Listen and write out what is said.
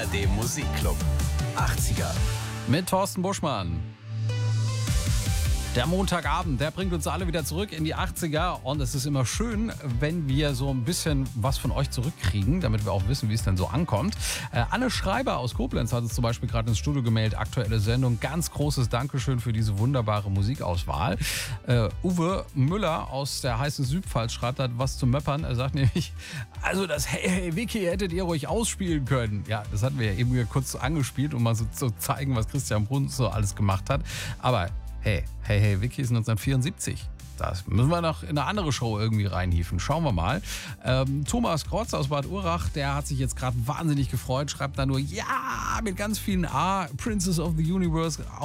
ARD Musikclub. 80er. Mit Thorsten Buschmann. Der Montagabend, der bringt uns alle wieder zurück in die 80er und es ist immer schön, wenn wir so ein bisschen was von euch zurückkriegen, damit wir auch wissen, wie es denn so ankommt. Anne Schreiber aus Koblenz hat es zum Beispiel gerade ins Studio gemeldet, aktuelle Sendung. Ganz großes Dankeschön für diese wunderbare Musikauswahl. Uwe Müller aus der heißen Südpfalz schreibt da was zu Möppern. Er sagt nämlich, also das Hey Hey Vicky hättet ihr ruhig ausspielen können. Ja, das hatten wir ja eben kurz angespielt, um mal so zu zeigen, was Christian Bruns so alles gemacht hat. Aber Hey Vicky ist 1974. Das müssen wir noch in eine andere Show irgendwie reinhieven. Schauen wir mal. Thomas Krotz aus Bad Urach, der hat sich jetzt gerade wahnsinnig gefreut, schreibt da nur, ja, mit ganz vielen A, Princess of the Universe,